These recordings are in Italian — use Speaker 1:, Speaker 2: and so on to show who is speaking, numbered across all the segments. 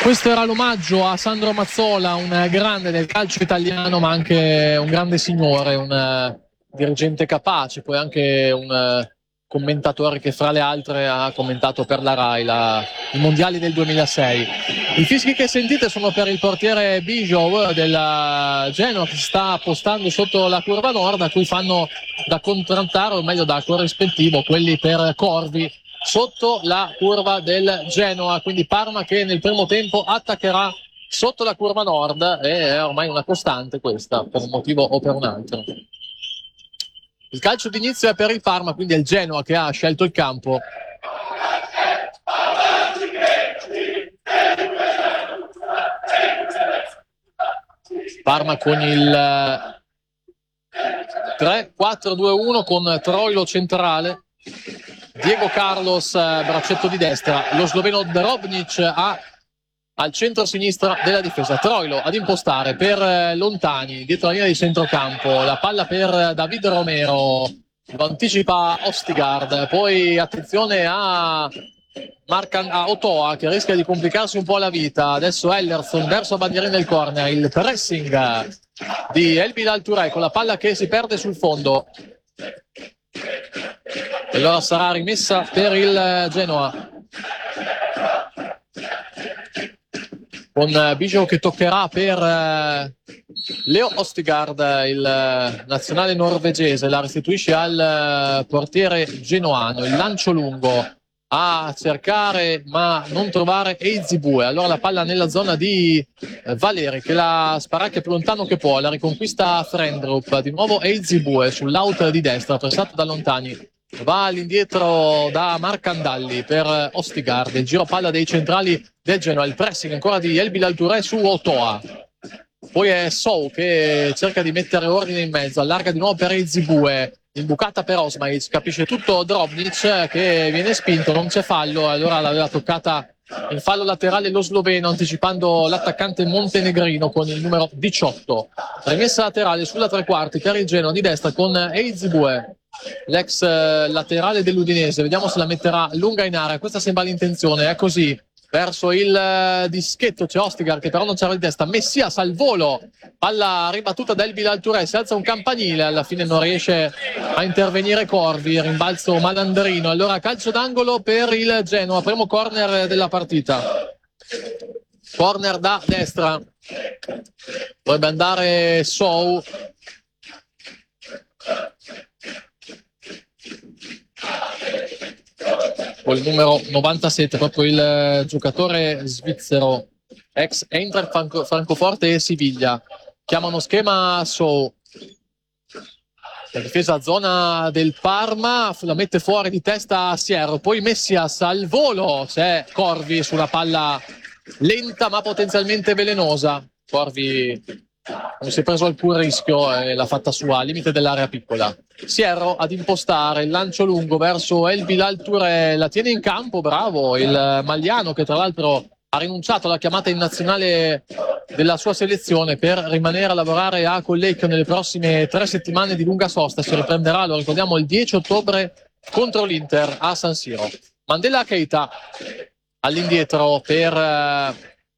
Speaker 1: Questo era l'omaggio a Sandro Mazzola, un grande del calcio italiano, ma anche un grande signore, un dirigente capace, poi anche un commentatore che fra le altre ha commentato per la Rai i mondiali del 2006. I fischi che sentite sono per il portiere Bijou della Genoa, che si sta appostando sotto la curva nord, a cui fanno da contraltare, o meglio da corrispettivo, quelli per Corvi sotto la curva del Genoa. Quindi Parma che nel primo tempo attaccherà sotto la curva nord, e è ormai una costante questa, per un motivo o per un altro. Il calcio d'inizio è per il Parma, quindi è il Genoa che ha scelto il campo. Parma con il 3-4-2-1 con Troilo centrale, Diego Carlos braccetto di destra, lo sloveno Drobnic al centro-sinistra della difesa, Troilo ad impostare per Lontani dietro la linea di centrocampo, la palla per David Romero, lo anticipa Ostigard, poi attenzione a Otoa che rischia di complicarsi un po' la vita, adesso Ellerson verso bandierina del corner, il pressing di El Bilal Touré con la palla che si perde sul fondo, e allora sarà rimessa per il Genoa con Bijou che toccherà per Leo Ostigard, il nazionale norvegese, la restituisce al portiere genoano, il lancio lungo a cercare ma non trovare Eizibue, allora la palla nella zona di Valeri che la sparacchia più lontano che può, la riconquista Frendrup, di nuovo Eizibue sull'out di destra, pressato da Lontani, va all'indietro da Marcandalli per Ostigard, il giro palla dei centrali del Genoa, il pressing ancora di El Bilal Touré su Otoa, poi è Sou che cerca di mettere ordine in mezzo, allarga di nuovo per Eizibue, imbucata per Osmaic, capisce tutto Drobnic che viene spinto, non c'è fallo, allora l'aveva toccata in fallo laterale lo sloveno, anticipando l'attaccante montenegrino con il numero 18. Rimessa laterale sulla tre quarti per il Genoa di destra con Eizibue, l'ex laterale dell'Udinese, vediamo se la metterà lunga in area, questa sembra l'intenzione, è così, verso il dischetto c'è Ostigard che però non c'era di testa, Messias al volo, palla ribattuta da El Bilal Touré, si alza un campanile, alla fine non riesce a intervenire Corvi, rimbalzo malandrino, allora calcio d'angolo per il Genoa, primo corner della partita, corner da destra, dovrebbe andare Sou, con il numero 97, proprio il giocatore svizzero, ex Eintracht Francoforte e Siviglia. Chiamano schema Sou, la difesa a zona del Parma, la mette fuori di testa a Sierro, poi Messias al volo, c'è Corvi su una palla lenta ma potenzialmente velenosa, Corvi non si è preso alcun rischio e l'ha fatta sua al limite dell'area piccola. Sierro ad impostare il lancio lungo verso El Bilal Touré, la tiene in campo, bravo il Magliano che tra l'altro ha rinunciato alla chiamata in nazionale della sua selezione per rimanere a lavorare a Collecchio nelle prossime 3 settimane di lunga sosta, si riprenderà, lo ricordiamo, il 10 ottobre contro l'Inter a San Siro. Mandela Keita all'indietro per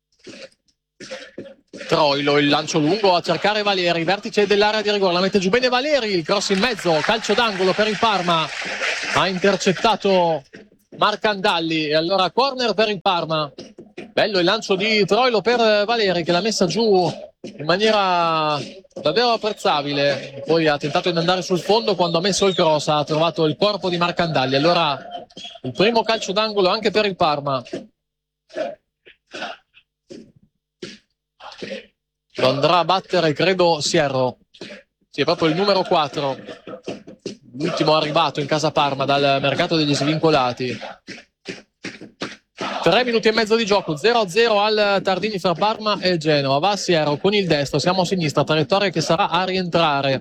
Speaker 1: Troilo, il lancio lungo a cercare Valeri, vertice dell'area di rigore, la mette giù bene Valeri, il cross in mezzo, calcio d'angolo per il Parma, ha intercettato Marcandalli e allora corner per il Parma. Bello il lancio di Troilo per Valeri che l'ha messa giù in maniera davvero apprezzabile, poi ha tentato di andare sul fondo, quando ha messo il cross ha trovato il corpo di Marcandalli, allora il primo calcio d'angolo anche per il Parma. Lo andrà a battere credo Sierro, sì, è proprio il numero 4, l'ultimo arrivato in casa Parma dal mercato degli svincolati. 3 minuti e mezzo di gioco, 0-0 al Tardini fra Parma e Genoa, va Sierro con il destro, siamo a sinistra, traiettoria che sarà a rientrare.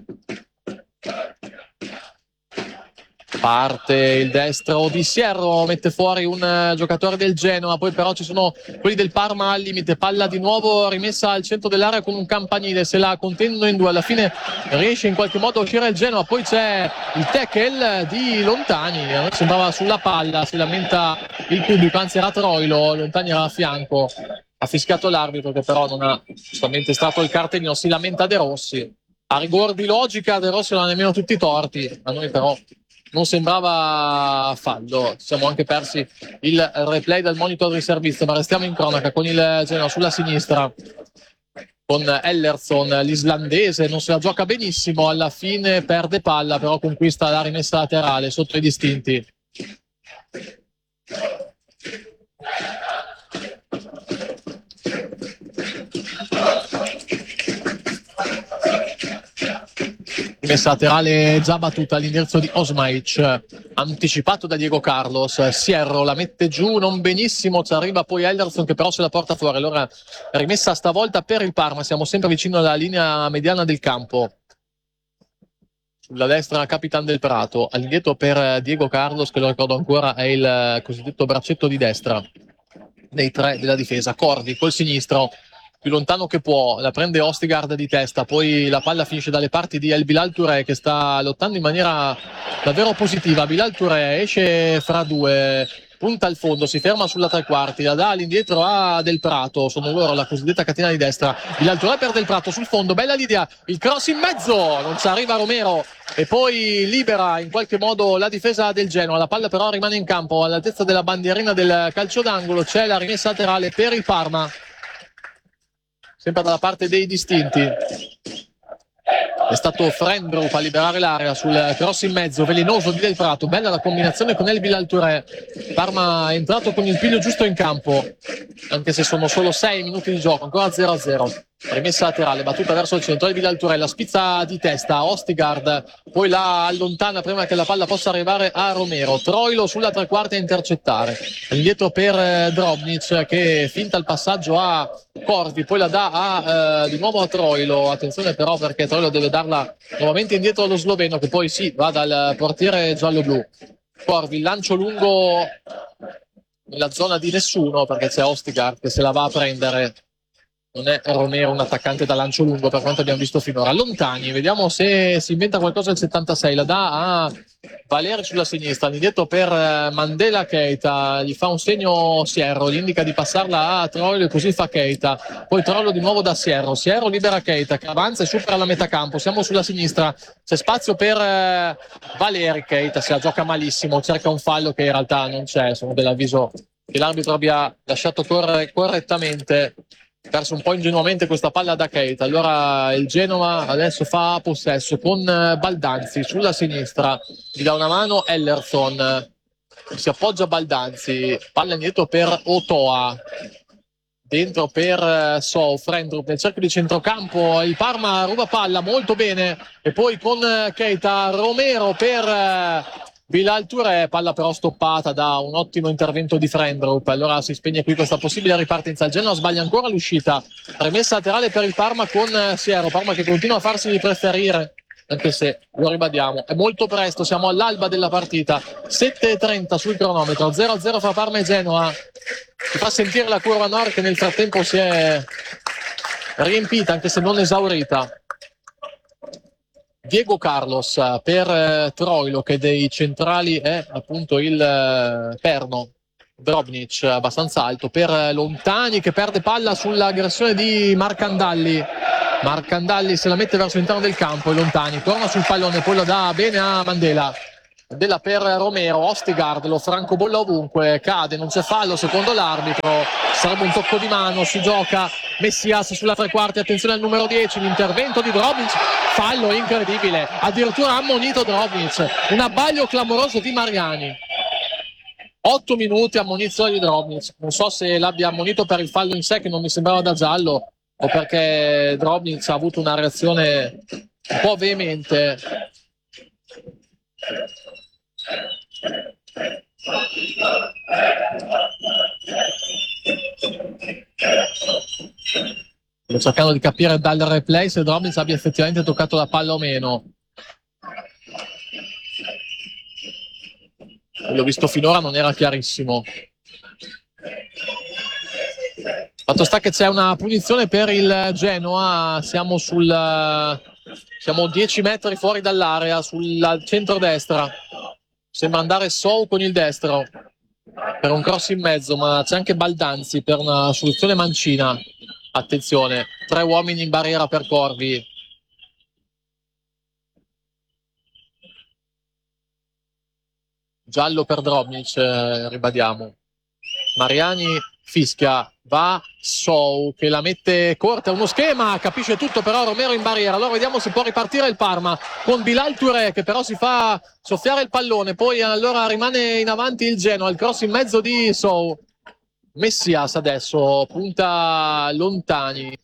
Speaker 1: Parte il destro di Sierro, mette fuori un giocatore del Genoa, poi però ci sono quelli del Parma al limite, palla di nuovo rimessa al centro dell'area con un campanile, se la contendono in due, alla fine riesce in qualche modo a uscire il Genoa, poi c'è il tackle di Lontani, a me sembrava sulla palla, si lamenta il pubblico, anzi era Troilo, Lontani era a ha fischiato l'arbitro, che però non ha giustamente stato il cartellino. Si lamenta De Rossi. A rigor di logica De Rossi non ha nemmeno tutti i torti, a noi però non sembrava fallo. Siamo anche persi il replay del monitor di servizio, ma restiamo in cronaca con il Genoa sulla sinistra, con Ellerson, l'islandese, non se la gioca benissimo, alla fine perde palla, però conquista la rimessa laterale sotto i distinti. Rimessa laterale già battuta all'indirizzo di Osmaic, anticipato da Diego Carlos. Sierro la mette giù, non benissimo, ci arriva poi Ellerson che però se la porta fuori. Allora rimessa stavolta per il Parma, siamo sempre vicino alla linea mediana del campo. Sulla destra Capitan del Prato, all'indietro per Diego Carlos, che lo ricordo ancora è il cosiddetto braccetto di destra dei tre della difesa. Cordi col sinistro, più lontano che può, la prende Ostigard di testa, poi la palla finisce dalle parti di El Bilal Touré, che sta lottando in maniera davvero positiva. Bilal Touré esce fra due, punta al fondo, si ferma sulla tre quarti, la dà all'indietro a Del Prato, sono loro la cosiddetta catena di destra. Bilal Touré per Del Prato sul fondo, bella l'idea, il cross in mezzo, non ci arriva Romero e poi libera in qualche modo la difesa del Genoa. La palla però rimane in campo all'altezza della bandierina del calcio d'angolo. C'è la rimessa laterale per il Parma, sempre dalla parte dei distinti. È stato Frendrup a liberare l'area sul cross in mezzo, velenoso di Del Prato, bella la combinazione con El Bilal Touré. Parma è entrato con il piglio giusto in campo, anche se sono solo 6 minuti di gioco, ancora 0-0. Rimessa laterale, battuta verso il centro, El Bilal Touré, la spizza di testa, Ostigard poi la allontana prima che la palla possa arrivare a Romero. Troilo sulla tre quarti a intercettare, indietro per Drobnic che finta il passaggio a Corvi, poi la dà di nuovo a Troilo. Attenzione però perché Troilo deve darla nuovamente indietro allo sloveno, che poi va dal portiere giallo-blu. Corvi, lancio lungo nella zona di nessuno perché c'è Ostigard che se la va a prendere. Non è Romero un attaccante da lancio lungo per quanto abbiamo visto finora. Lontani, vediamo se si inventa qualcosa il 76, la dà a Valeri sulla sinistra, indietro per Mandela Keita, gli fa un segno Sierro, gli indica di passarla a Troilo e così fa Keita, poi Troilo di nuovo da Sierro libera Keita che avanza e supera la metà campo, siamo sulla sinistra, c'è spazio per Valeri. Keita se la gioca malissimo, cerca un fallo che in realtà non c'è, sono dell'avviso che l'arbitro abbia lasciato correre correttamente, perso un po' ingenuamente questa palla da Keita. Allora il Genoa adesso fa possesso con Baldanzi sulla sinistra, gli dà una mano Ellerson, si appoggia Baldanzi, palla indietro per Otoa, dentro per Frendrup nel cerchio di centrocampo, il Parma ruba palla molto bene e poi con Keita, Romero per Bilal Touré, palla però stoppata da un ottimo intervento di Frendrup. Allora si spegne qui questa possibile ripartenza. Il Genoa sbaglia ancora l'uscita, rimessa laterale per il Parma con Sierro, Parma che continua a farsi preferire, anche se lo ribadiamo è molto presto, siamo all'alba della partita. 7:30 sul cronometro, 0-0 fra Parma e Genoa. Si fa sentire la curva nord che nel frattempo si è riempita anche se non esaurita. Diego Carlos per Troilo, che dei centrali è appunto il perno. Drobnic abbastanza alto per Lontani che perde palla sull'aggressione di Marcandalli. Marcandalli se la mette verso l'interno del campo e Lontani torna sul pallone, poi lo dà bene a Mandela. Mandela per Romero, Ostigard lo francobolla ovunque, cade, non c'è fallo secondo l'arbitro, sarebbe un tocco di mano, si gioca Messias sulla tre quarti, attenzione al numero 10, l'intervento di Drobnic, fallo incredibile, addirittura ammonito Drobnic, un abbaglio clamoroso di Mariani. 8 minuti ammonizione di Drobnic, non so se l'abbia ammonito per il fallo in sé che non mi sembrava da giallo o perché Drobnic ha avuto una reazione un po' veemente. Sto cercando di capire dal replay se Drobnic abbia effettivamente toccato la palla o meno. L'ho visto finora, non era chiarissimo. Fatto sta che c'è una punizione per il Genoa, siamo 10 metri fuori dall'area, sul centro-destra. Sembra andare Sou con il destro. per un cross in mezzo, ma c'è anche Baldanzi per una soluzione mancina. Attenzione, 3 uomini in barriera per Corvi. Giallo per Drobnic, ribadiamo. Mariani fischia, va Sou che la mette corta, uno schema, capisce tutto però Romero in barriera. Allora vediamo se può ripartire il Parma con Bilal Touré che però si fa soffiare il pallone, poi allora rimane in avanti il Genoa, il cross in mezzo di Sou. Messias adesso punta lontani,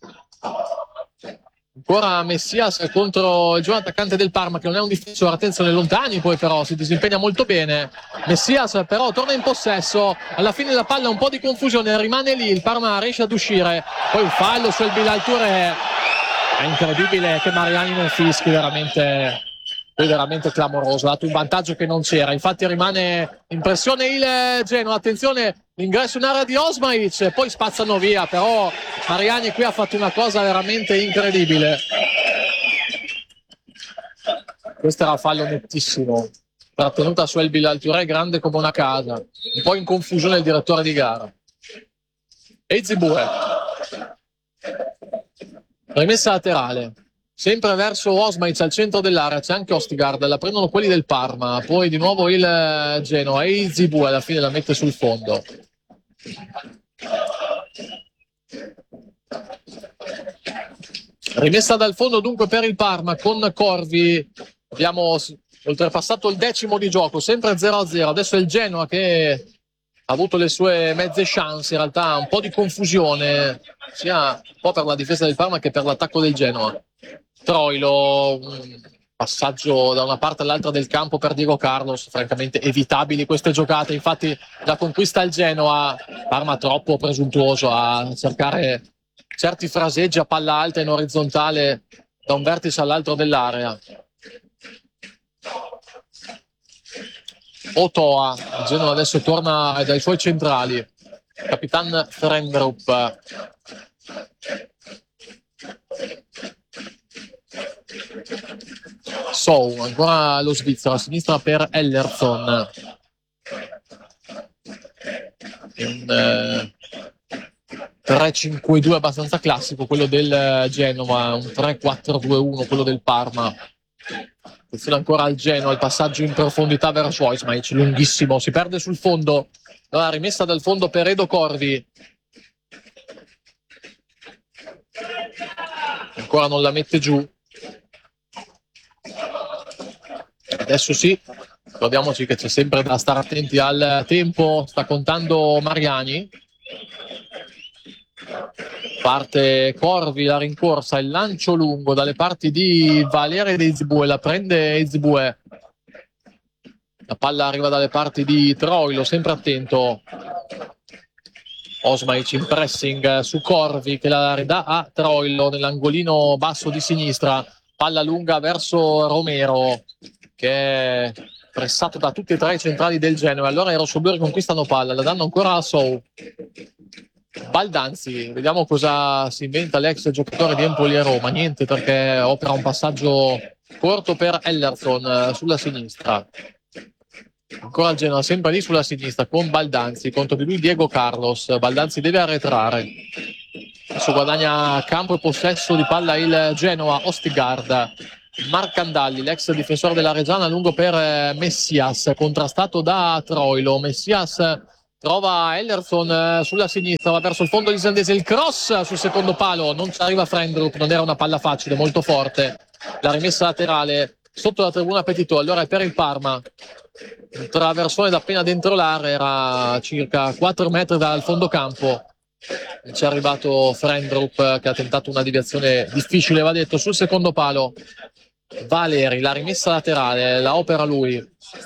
Speaker 1: ancora Messias contro il giovane attaccante del Parma che non è un difensore, attenzione lontani, poi però si disimpegna molto bene. Messias però torna in possesso, alla fine la palla un po' di confusione, rimane lì, il Parma riesce ad uscire, poi un fallo sul Bilal Touré. È incredibile che Mariani non fischi, veramente clamoroso, ha dato un vantaggio che non c'era, infatti rimane in pressione il Genoa. Attenzione, l'ingresso in area di Osmaic, poi spazzano via, però Mariani qui ha fatto una cosa veramente incredibile. Questo era fallo nettissimo, trattenuta su El Bilal Touré, grande come una casa, un po' in confusione il direttore di gara. E Zibue, rimessa laterale, sempre verso Osmaic al centro dell'area, c'è anche Ostigard, la prendono quelli del Parma, poi di nuovo il Genoa e Zibue alla fine la mette sul fondo. Rimessa dal fondo dunque per il Parma con Corvi, abbiamo oltrepassato il 10° di gioco, sempre 0-0, adesso è il Genoa che ha avuto le sue mezze chance, in realtà un po' di confusione sia un po' per la difesa del Parma che per l'attacco del Genoa. Troilo, un passaggio da una parte all'altra del campo per Diego Carlos, francamente evitabili queste giocate, infatti la conquista il Genoa, Parma troppo presuntuoso a cercare certi fraseggi a palla alta in orizzontale da un vertice all'altro dell'area. Otoa, il Genoa adesso torna dai suoi centrali, Capitan Frendrup. Sou, ancora lo svizzero a sinistra per Ellerson. Un 3-5-2 abbastanza classico quello del Genoa, un 3-4-2-1 quello del Parma. Attenzione ancora al Genoa, il passaggio in profondità verso Osmaic, lunghissimo, si perde sul fondo. La rimessa dal fondo per Edo Corvi. Ancora non la mette giù. Adesso sì, ricordiamoci che c'è sempre da stare attenti al tempo, sta contando Mariani. Parte Corvi, la rincorsa, il lancio lungo dalle parti di Valere e Zibue, la prende Zibue. La palla arriva dalle parti di Troilo, sempre attento. Osmaic in pressing su Corvi che la ridà a Troilo nell'angolino basso di sinistra. Palla lunga verso Romero che è pressato da tutti e 3 i centrali del Genoa. Allora i rossoblù conquistano palla, la danno ancora a Sou. Baldanzi, vediamo cosa si inventa l'ex giocatore di Empoli e Roma. Niente, perché opera un passaggio corto per Ellerson sulla sinistra. Ancora il Genoa sempre lì sulla sinistra con Baldanzi, contro di lui Diego Carlos. Baldanzi deve arretrare, adesso guadagna campo e possesso di palla il Genoa. Ostigard, Marcandalli, l'ex difensore della Reggiana, lungo per Messias, contrastato da Troilo. Messias trova Ellerson sulla sinistra, va verso il fondo islandese, il cross sul secondo palo, non ci arriva Frendrup, non era una palla facile, molto forte. La rimessa laterale sotto la tribuna Petitò, allora è per il Parma. Un traversone da appena dentro l'area, era circa 4 metri dal fondo campo. Ci è arrivato Frendrup che ha tentato una deviazione difficile, va detto, sul secondo palo. Valeri, la rimessa laterale, la opera lui.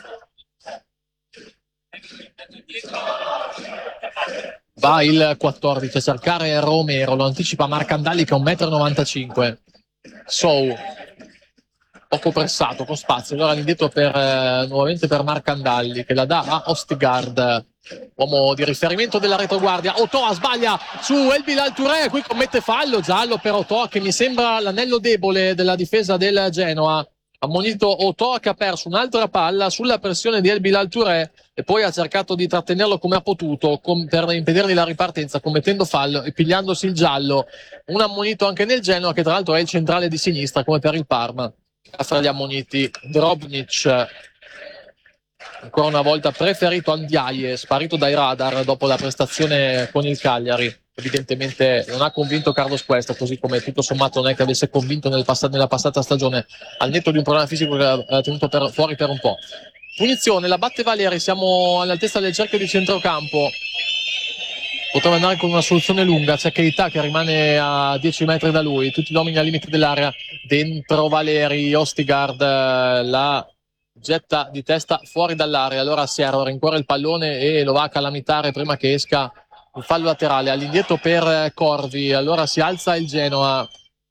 Speaker 1: Va il 14 a cercare Romero, lo anticipa Marcandalli che è 1,95 m. Sou, poco pressato, con spazio, allora l'indietro nuovamente per Marcandalli che la dà a Ostigard, uomo di riferimento della retroguardia. Otoa sbaglia su El Bilal Touré, qui commette fallo, giallo per Otoa che mi sembra l'anello debole della difesa del Genoa. Ha ammonito Otoa, che ha perso un'altra palla sulla pressione di El Bilal Touré e poi ha cercato di trattenerlo come ha potuto per impedirgli la ripartenza, commettendo fallo e pigliandosi il giallo. Un ammonito anche nel Genoa, che tra l'altro è il centrale di sinistra come per il Parma. Fra gli ammoniti Drobnic, ancora una volta preferito a Ndiaye, sparito dai radar dopo la prestazione con il Cagliari. Evidentemente non ha convinto Carlos Cuesta, così come tutto sommato non è che avesse convinto nella passata stagione, al netto di un problema fisico che ha tenuto fuori per un po'. Punizione, la batte Valeri, siamo all'altezza del cerchio di centrocampo. Poteva andare con una soluzione lunga, c'è Keita che rimane a 10 metri da lui, tutti gli uomini al limite dell'area, dentro Valeri, Ostigard la getta di testa fuori dall'area, allora Sierra rincorre il pallone e lo va a calamitare prima che esca il fallo laterale, all'indietro per Corvi, allora si alza il Genoa.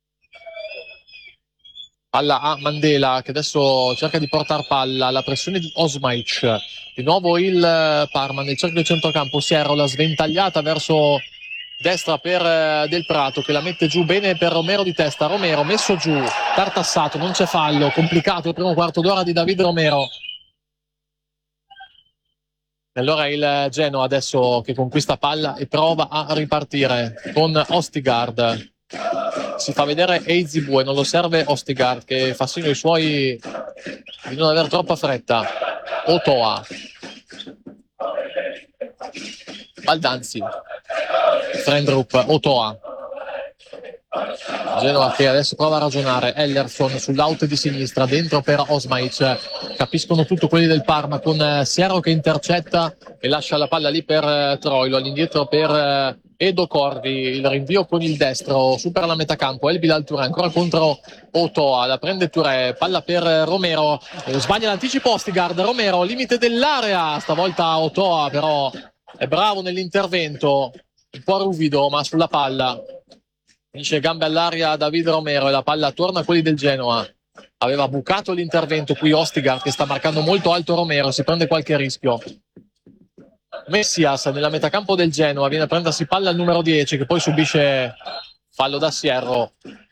Speaker 1: Palla a Mandela che adesso cerca di portare palla, la pressione di Osmaic, di nuovo il Parma nel cerchio di centrocampo, Sierra la sventagliata verso destra per Del Prato che la mette giù bene per Romero di testa, Romero messo giù, tartassato, non c'è fallo, complicato il primo quarto d'ora di David Romero. E allora il Genoa adesso che conquista palla e prova a ripartire con Ostigard. Si fa vedere Eizibue, non lo serve Ostigard che fa segno ai suoi di non avere troppa fretta. Otoa, Baldanzi, Frendrup, Otoa, Genoa che adesso prova a ragionare. Ellerson sull'out di sinistra, dentro per Osmaic, capiscono tutto quelli del Parma con Sierra che intercetta e lascia la palla lì per Troilo, all'indietro per Edo Corvi, il rinvio con il destro, supera la metà campo, El Bilal Touré ancora contro Otoa, la prende Touré, palla per Romero, sbaglia l'anticipo Ostigard, Romero, limite dell'area, stavolta Otoa però è bravo nell'intervento, un po' ruvido ma sulla palla. Finisce gambe all'aria David Romero e la palla torna a quelli del Genoa. Aveva bucato l'intervento qui Ostigard che sta marcando molto alto Romero, si prende qualche rischio. Messias nella metacampo del Genoa viene a prendersi palla al numero 10 che poi subisce fallo da Sierro.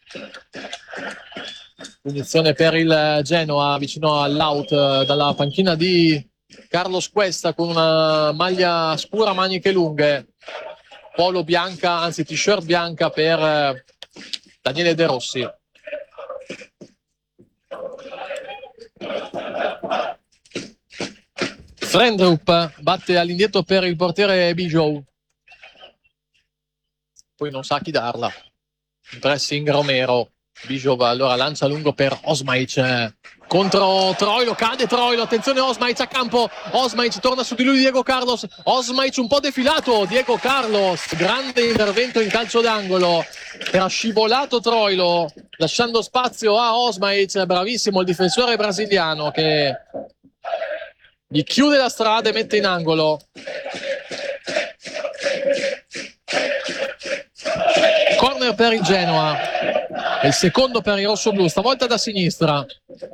Speaker 1: Punizione per il Genoa vicino all'out dalla panchina di Carlos Cuesta con una maglia scura, maniche lunghe, polo bianca, anzi t-shirt bianca per Daniele De Rossi. Frendrup batte all'indietro per il portiere Bijou, poi non sa chi darla. Pressing Romero, Bijou allora lancia lungo per Osmaic contro Troilo, cade Troilo, attenzione Osmaic a campo, Osmaic torna su di lui Diego Carlos, Osmaic un po' defilato, Diego Carlos, grande intervento in calcio d'angolo, era scivolato Troilo lasciando spazio a Osmaic, bravissimo il difensore brasiliano che gli chiude la strada e mette in angolo. Corner per il Genoa e il secondo per i rossoblù, stavolta da sinistra.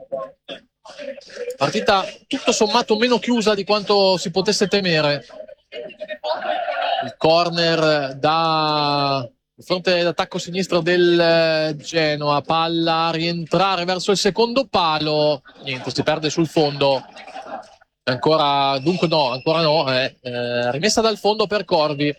Speaker 1: Partita tutto sommato meno chiusa di quanto si potesse temere. Il corner da fronte d'attacco sinistro del Genoa, palla a rientrare verso il secondo palo, niente, si perde sul fondo. Ancora no, rimessa dal fondo per Corvi.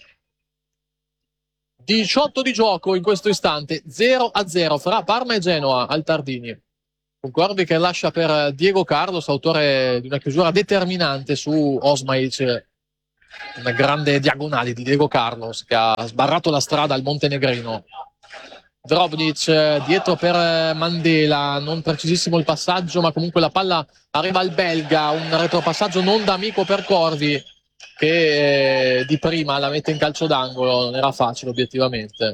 Speaker 1: 18 di gioco in questo istante, 0-0 fra Parma e Genoa al Tardini. Un Corvi che lascia per Diego Carlos, autore di una chiusura determinante su Osmaic, una grande diagonale di Diego Carlos che ha sbarrato la strada al montenegrino. Drobnic dietro per Mandela, non precisissimo il passaggio ma comunque la palla arriva al belga, un retropassaggio non da amico per Corvi che di prima la mette in calcio d'angolo, non era facile obiettivamente.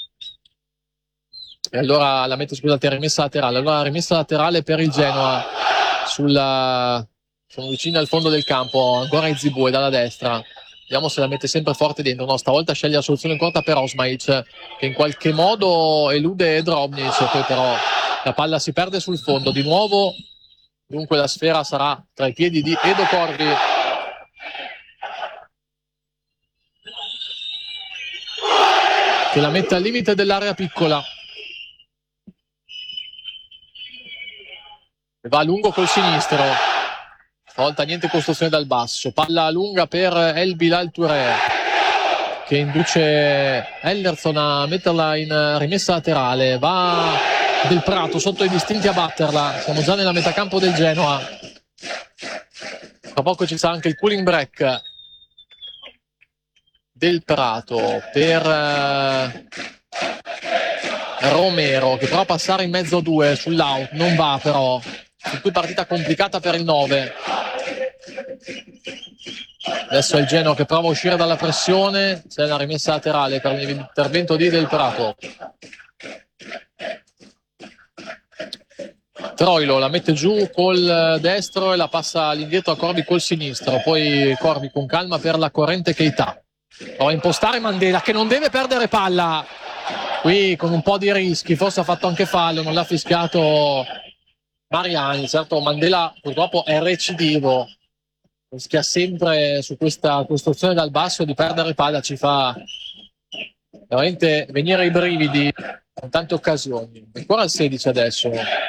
Speaker 1: E allora la mette, scusate, rimessa laterale, allora rimessa laterale per il Genoa sono vicini al fondo del campo, ancora Eizibue dalla destra. Vediamo se la mette sempre forte dentro. No, stavolta sceglie la soluzione corta per Osmaic che in qualche modo elude Drobnic, poi però la palla si perde sul fondo di nuovo, dunque la sfera sarà tra i piedi di Edo Corvi. Che la mette al limite dell'area piccola. va lungo col sinistro, stavolta niente costruzione dal basso, palla lunga per El Bilal Touré che induce Ellerson a metterla in rimessa laterale, va Del Prato sotto i distinti a batterla, siamo già nella metà campo del Genoa, tra poco ci sarà anche il cooling break. Del Prato per Romero che prova a passare in mezzo a due sull'out, non va però, in cui partita complicata per il 9. Adesso è il Genoa che prova a uscire dalla pressione, c'è la rimessa laterale per l'intervento di Del Prato. Troilo la mette giù col destro e la passa all'indietro a Corvi col sinistro, poi Corvi con calma per la corrente Keita. Prova a impostare Mandela che non deve perdere palla qui con un po' di rischi, forse ha fatto anche fallo, non l'ha fischiato Mariani. Certo, Mandela purtroppo è recidivo, rischia sempre su questa costruzione dal basso di perdere palla, ci fa veramente venire i brividi in tante occasioni. Ancora il 16 adesso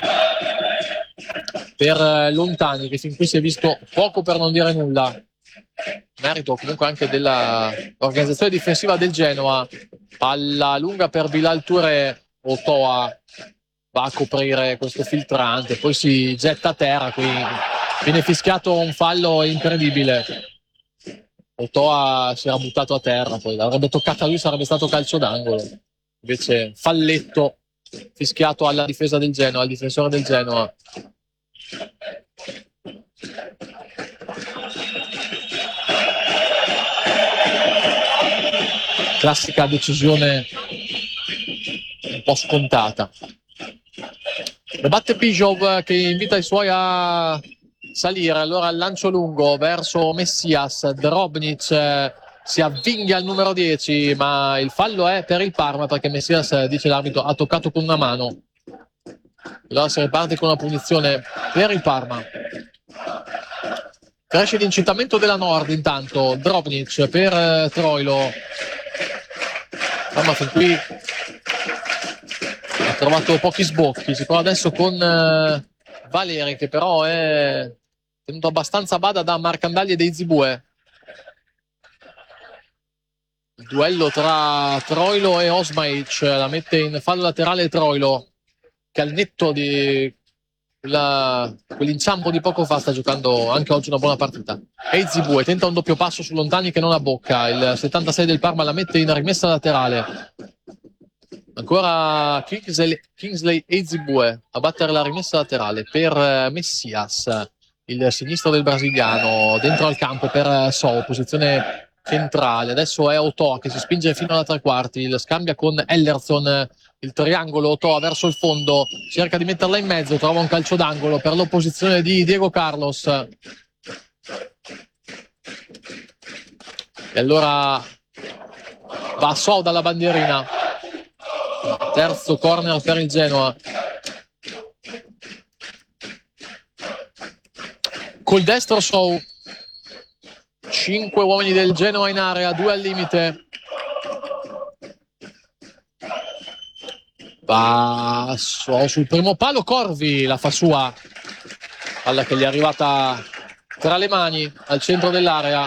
Speaker 1: per Lontani che fin qui si è visto poco per non dire nulla, merito comunque anche dell'organizzazione difensiva del Genoa. Palla lunga per Bilal Touré, Otoa va a coprire questo filtrante, poi si getta a terra, qui viene fischiato un fallo incredibile. Otoa si era buttato a terra, poi l'avrebbe toccata lui, sarebbe stato calcio d'angolo, invece falletto fischiato alla difesa del Genoa, al difensore del Genoa. Classica decisione un po' scontata. Batte Bijov che invita i suoi a salire, allora il lancio lungo verso Messias, Drobnic si avvinghia al numero 10, ma il fallo è per il Parma perché Messias, dice l'arbitro, ha toccato con una mano. Allora si riparte con una punizione per il Parma. Cresce l'incitamento della Nord intanto, Drobnic per Troilo. Ma fin qui ha trovato pochi sbocchi, si prova adesso con Valeri che però è tenuto abbastanza a bada da Marcandagli e dei Zibue. Il duello tra Troilo e Osmaic, la mette in fallo laterale Troilo che al netto di quell'inciampo di poco fa sta giocando anche oggi una buona partita. E Zibue tenta un doppio passo su Lontani che non abbocca, il 76 del Parma la mette in rimessa laterale, ancora Kingsley e Zibue a battere la rimessa laterale per Messias, il sinistro del brasiliano, dentro al campo per So, posizione centrale. Adesso è Otoa che si spinge fino alla tre quarti, scambia con Ellerson, il triangolo, Otoa verso il fondo, cerca di metterla in mezzo, trova un calcio d'angolo per l'opposizione di Diego Carlos. E allora va So dalla bandierina, terzo corner per il Genoa. Col destro So, 5 uomini del Genoa in area, 2 al limite. Va So sul primo palo, Corvi la fa sua, palla che gli è arrivata tra le mani al centro dell'area.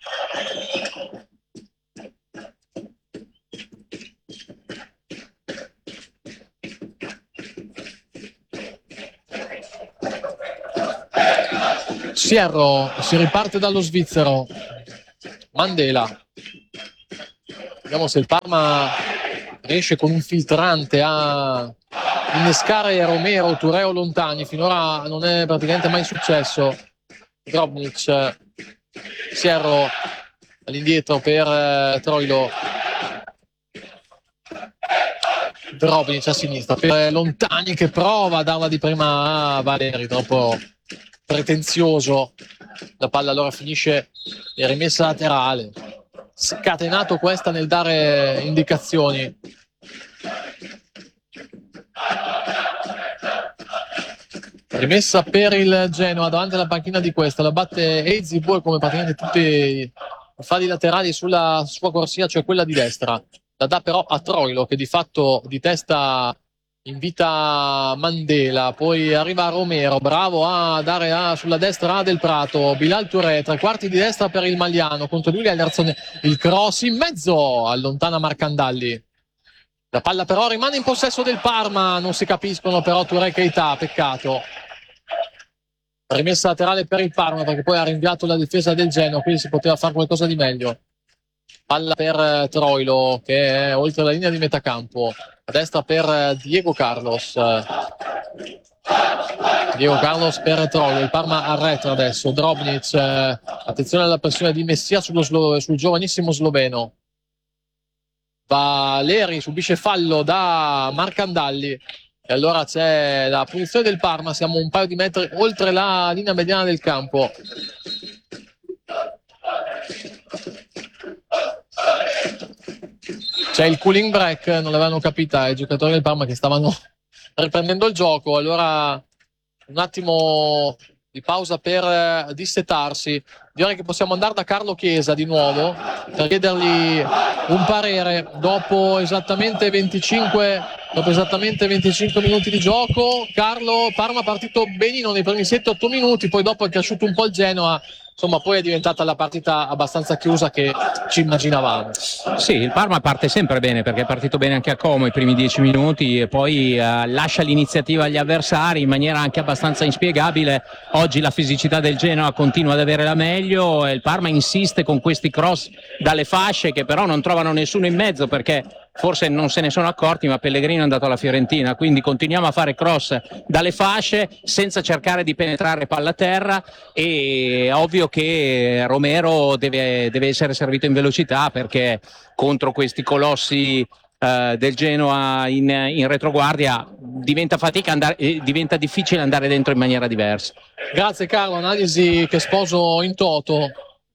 Speaker 1: Sierro si riparte dallo svizzero, Mandela. Vediamo se il Parma riesce con un filtrante a innescare Romero, Touré o Lontani. Finora non è praticamente mai successo. Drobnic, Sierro all'indietro per Troilo, Drobnic a sinistra per Lontani che prova a darla di prima a Valeri, troppo pretenzioso. La palla allora finisce in rimessa laterale, scatenato questa nel dare indicazioni. Rimessa per il Genoa davanti alla panchina di questa, la batte Ezibue come praticamente tutti i falli laterali sulla sua corsia, cioè quella di destra. La dà però a Troilo che di fatto di testa invita Mandela, poi arriva Romero, bravo a dare sulla destra a Del Prato, Bilal Touré, 3/4 di destra per il Magliano, contro lui Anderson, il cross in mezzo, allontana Marcandalli. La palla però rimane in possesso del Parma, non si capiscono però Touré e Keita, peccato. Rimessa laterale per il Parma perché poi ha rinviato la difesa del Genoa, quindi si poteva fare qualcosa di meglio. Palla per Troilo che è oltre la linea di metacampo, a destra per Diego Carlos. Diego Carlos per Troilo, il Parma arretra adesso, Drobnic, attenzione alla pressione di Messia sul giovanissimo sloveno. Valeri subisce fallo da Marcandalli e allora c'è la punizione del Parma, siamo un paio di metri oltre la linea mediana del campo. C'è il cooling break, non l'avevano capita i giocatori del Parma che stavano riprendendo il gioco, allora un attimo di pausa per dissetarsi. Direi che possiamo andare da Carlo Chiesa di nuovo per chiedergli un parere dopo esattamente 25 minuti di gioco. Carlo, Parma è partito benino nei primi 7-8 minuti, poi dopo è cresciuto un po' il Genoa, insomma poi è diventata la partita abbastanza chiusa che ci immaginavamo.
Speaker 2: Sì, il Parma parte sempre bene perché è partito bene anche a Como i primi 10 minuti e poi lascia l'iniziativa agli avversari in maniera anche abbastanza inspiegabile. Oggi la fisicità del Genoa continua ad avere la meglio e il Parma insiste con questi cross dalle fasce che però non trovano nessuno in mezzo perché forse non se ne sono accorti, ma Pellegrino è andato alla Fiorentina, quindi continuiamo a fare cross dalle fasce senza cercare di penetrare palla a terra e è ovvio che Romero deve essere servito in velocità perché contro questi colossi del Genoa in retroguardia diventa difficile andare dentro in maniera diversa.
Speaker 1: Grazie Carlo, analisi che sposo in toto.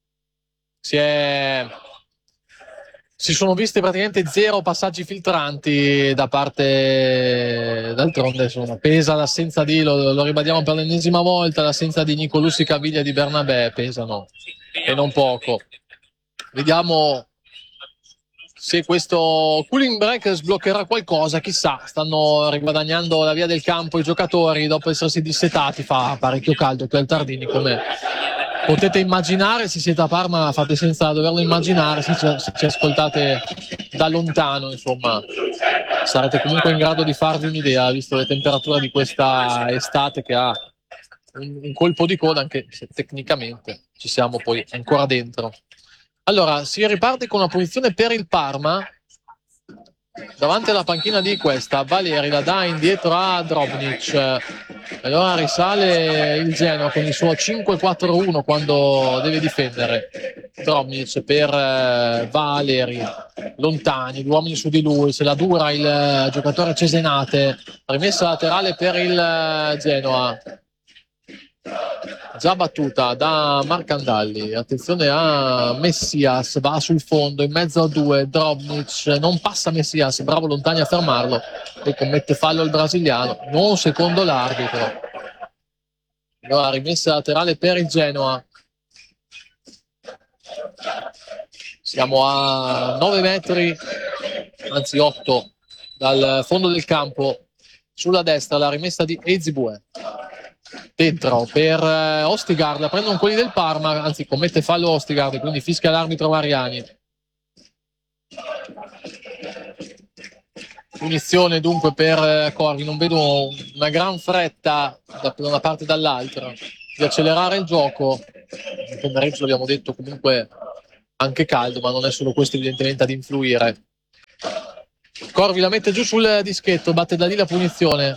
Speaker 1: Si sono visti praticamente 0 passaggi filtranti da parte, d'altronde insomma pesa l'assenza di, lo ribadiamo per l'ennesima volta, l'assenza di Nicolussi, Caviglia e di Bernabé pesano e non poco. Vediamo se questo cooling break sbloccherà qualcosa, chissà, stanno riguadagnando la via del campo i giocatori dopo essersi dissetati, fa parecchio caldo qui al Tardini come potete immaginare. Se siete a Parma fate senza doverlo immaginare, se ci ascoltate da lontano insomma sarete comunque in grado di farvi un'idea visto le temperature di questa estate che ha un colpo di coda, anche se tecnicamente ci siamo poi ancora dentro. Allora si riparte con una punizione per il Parma davanti alla panchina di questa. Valeri la dà indietro a Drobnic, allora risale il Genoa con il suo 5-4-1 quando deve difendere. Drobnic per Valeri, lontani, gli uomini su di lui, se la dura il giocatore Cesenate, rimessa laterale per il Genoa, già battuta da Marcandalli. Attenzione a Messias, va sul fondo in mezzo a due, Drobnic non passa Messias, bravo Lontani a fermarlo e commette fallo il brasiliano, non secondo l'arbitro. Allora rimessa laterale per il Genoa, siamo a 9 metri, anzi 8 dal fondo del campo. Sulla destra la rimessa di Ezibue, dentro per Ostigard, la prendono quelli del Parma, anzi commette fallo Ostigard, quindi fischia l'arbitro Mariani. Punizione dunque per Corvi, non vedo una gran fretta da una parte e dall'altra di accelerare il gioco. Il pomeriggio abbiamo detto comunque anche caldo, ma non è solo questo evidentemente ad influire. Corvi la mette giù sul dischetto, batte da lì la punizione.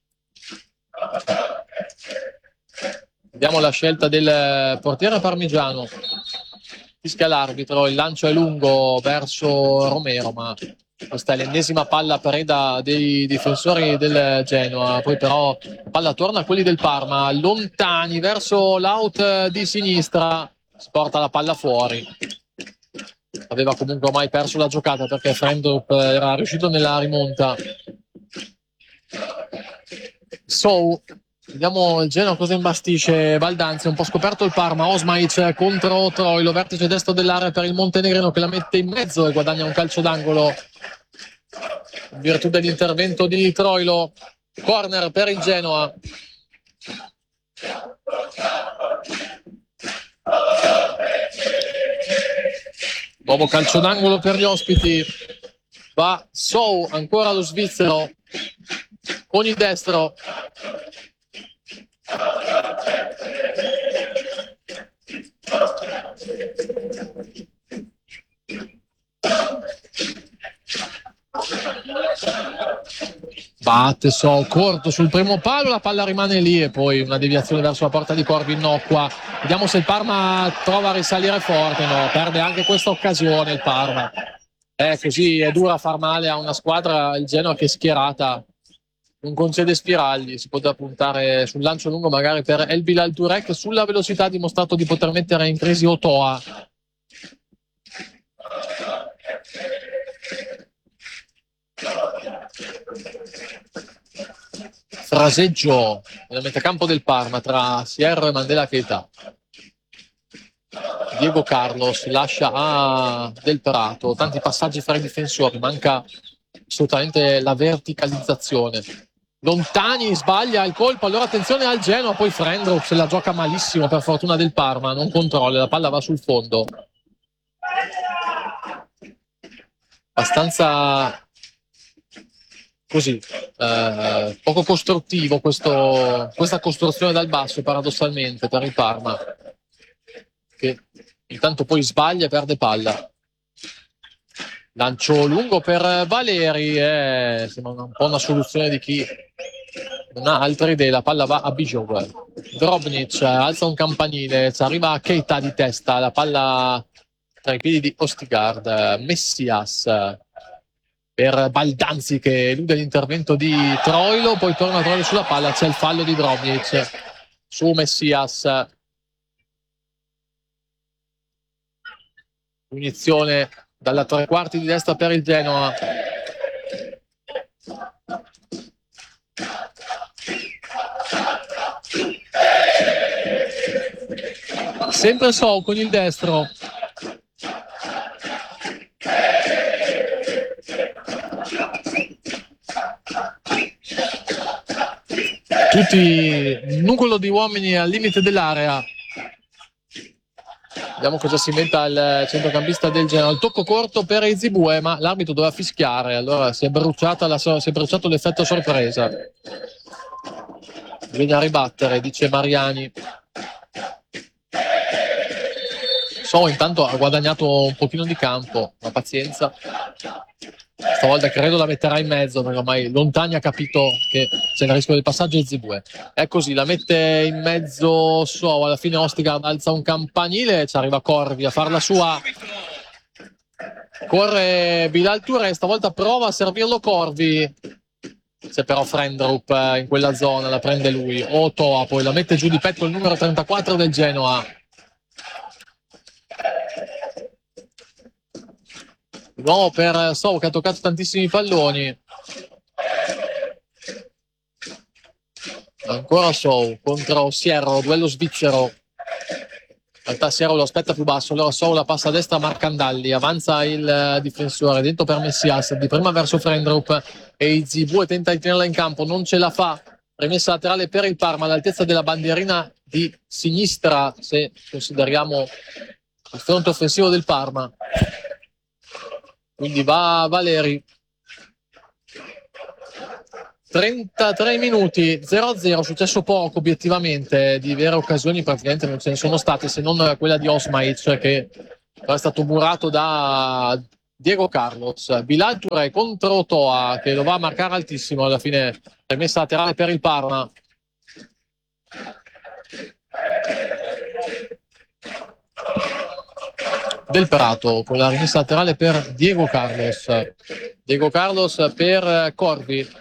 Speaker 1: Vediamo la scelta del portiere parmigiano, fischia l'arbitro, il lancio è lungo verso Romero, ma questa è l'ennesima palla preda dei difensori del Genoa. Poi però palla torna a quelli del Parma, lontani verso l'out di sinistra, sporta la palla fuori. Aveva comunque ormai perso la giocata perché Frendrup era riuscito nella rimonta. Vediamo il Genoa cosa imbastisce. Baldanzi, un po' scoperto il Parma. Osmaic contro Troilo, vertice destro dell'area per il montenegrino che la mette in mezzo e guadagna un calcio d'angolo in virtù dell'intervento di Troilo. Corner per il Genoa. Nuovo calcio d'angolo per gli ospiti. Va Sou, ancora lo svizzero con il destro. Batte Sou, corto sul primo palo, la palla rimane lì e poi una deviazione verso la porta di Corvi innocua. Vediamo se il Parma trova a risalire forte. No, perde anche questa occasione il Parma. Così è dura far male a una squadra, il Genoa, che è schierata, non concede spiragli. Si poteva puntare sul lancio lungo magari per El Bilal Turek. Sulla velocità ha dimostrato di poter mettere in crisi Otoa. Fraseggio nel metacampo del Parma tra Sierra e Mandela Keita. Diego Carlos lascia a Del Prato, tanti passaggi fra i difensori, manca assolutamente la verticalizzazione. Lontani sbaglia il colpo, allora attenzione al Genoa, poi Frendrup se la gioca malissimo per fortuna del Parma, non controlla, la palla va sul fondo. Abbastanza così poco costruttivo questa costruzione dal basso, paradossalmente, per il Parma, che intanto poi sbaglia e perde palla. Lancio lungo per Valeri, sembra un po' una soluzione di chi non ha altre idee. La palla va a Bijov. Drobnic alza un campanile, arriva a Keita di testa, la palla tra i piedi di Ostigard. Messias per Baldanzi che elude l'intervento di Troilo, poi torna Troilo sulla palla, c'è il fallo di Drobnic su Messias. Punizione dalla tre quarti di destra per il Genoa. Sempre Sou con il destro. Tutti un nucleo di uomini al limite dell'area. Vediamo cosa si inventa il centrocampista del Genoa. Il tocco corto per Ezibue, ma l'arbitro doveva fischiare, allora si è bruciato l'effetto sorpresa. Bisogna ribattere, dice Mariani. Sou intanto ha guadagnato un pochino di campo, ma pazienza. Stavolta credo la metterà in mezzo, perché ormai Lontani ha capito che c'è il rischio del passaggio. Ezibue è così, la mette in mezzo Sou. Alla fine Ostigard alza un campanile, ci arriva Corvi a far la sua. Corre Bilal Touré, stavolta prova a servirlo Corvi. C'è però Frendrup in quella zona, la prende lui. Otoa poi la mette giù di petto il numero 34 del Genoa. No, per Sou che ha toccato tantissimi palloni. Ancora Sou contro Sierro, duello svizzero. In realtà Sierro lo aspetta più basso, allora Sou la passa a destra a Marcandalli, avanza il difensore, dentro per Messias, di prima verso Frendrup e Ezibue tenta di tenerla in campo, non ce la fa. Rimessa laterale per il Parma all'altezza della bandierina di sinistra, se consideriamo il fronte offensivo del Parma. Quindi va Valeri. 33 minuti, 0-0, successo poco obiettivamente, di vere occasioni praticamente non ce ne sono state, se non quella di Osmaic che è stato murato da Diego Carlos. Bilal Touré contro Otoa che lo va a marcare altissimo, alla fine rimessa laterale per il Parma. Del Prato con la rimessa laterale per Diego Carlos. Diego Carlos per Corvi.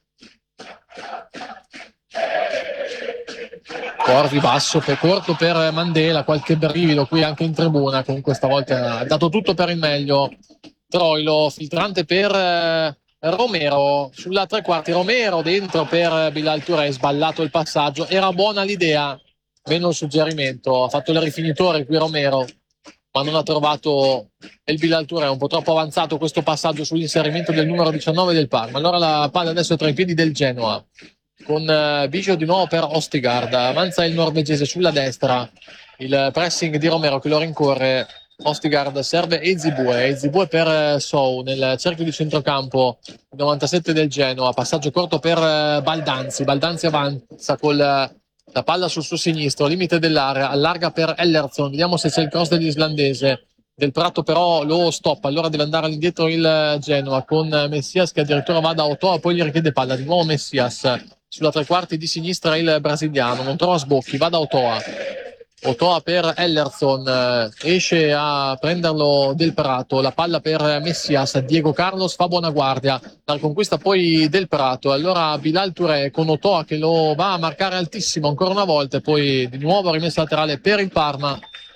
Speaker 1: Corvi basso, corto per Mandela, qualche brivido qui anche in tribuna, comunque stavolta ha dato tutto per il meglio. Troilo, filtrante per Romero, sulla tre quarti, Romero dentro per Bilal Touré, sballato il passaggio, era buona l'idea, meno il suggerimento, ha fatto il rifinitore qui Romero. ma non ha trovato il Bilal Touré, un po' troppo avanzato questo passaggio sull'inserimento del numero 19 del Parma. Allora la palla adesso è tra i piedi del Genoa, con Biggio di nuovo per Ostigard, avanza il norvegese sulla destra, il pressing di Romero che lo rincorre. Ostigard serve Ezibue per Sou nel cerchio di centrocampo, 97 del Genoa, passaggio corto per Baldanzi avanza con la palla sul suo sinistro, limite dell'area, allarga per Ellerson, vediamo se c'è il cross dell'islandese. Del Prato però lo stoppa, allora deve andare all'indietro il Genoa con Messias che addirittura va da Otoa, poi gli richiede palla, di nuovo Messias sulla tre quarti di sinistra il brasiliano, non trova sbocchi, va da Otoa per Ellerson, esce a prenderlo Del Prato, la palla per Messias, Diego Carlos fa buona guardia, la conquista poi Del Prato, allora Bilal Touré con Otoa che lo va a marcare altissimo ancora una volta e poi di nuovo rimessa laterale per il Parma.